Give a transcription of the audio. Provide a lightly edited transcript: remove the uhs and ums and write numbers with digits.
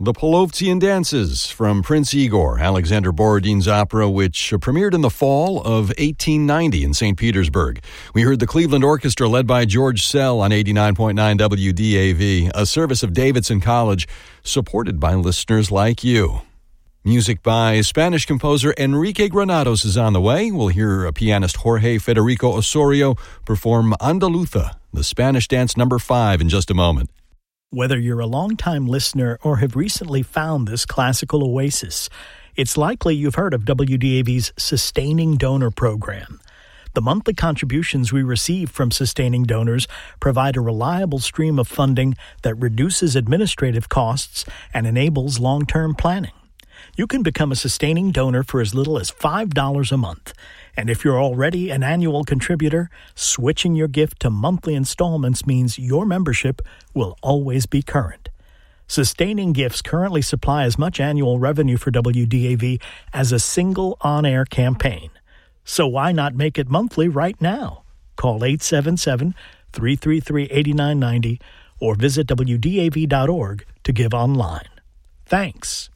The Polovtsian Dances from Prince Igor, Alexander Borodin's opera, which premiered in the fall of 1890 in St. Petersburg. We heard the Cleveland Orchestra led by George Sell on 89.9 WDAV, a service of Davidson College, supported by listeners like you. Music by Spanish composer Enrique Granados is on the way. We'll hear pianist Jorge Federico Osorio perform Andaluza, the Spanish dance number 5, in just a moment. Whether you're a longtime listener or have recently found this classical oasis, it's likely you've heard of WDAV's Sustaining Donor Program. The monthly contributions we receive from sustaining donors provide a reliable stream of funding that reduces administrative costs and enables long-term planning. You can become a sustaining donor for as little as $5 a month. And if you're already an annual contributor, switching your gift to monthly installments means your membership will always be current. Sustaining gifts currently supply as much annual revenue for WDAV as a single on-air campaign. So why not make it monthly right now? Call 877-333-8990 or visit WDAV.org to give online. Thanks.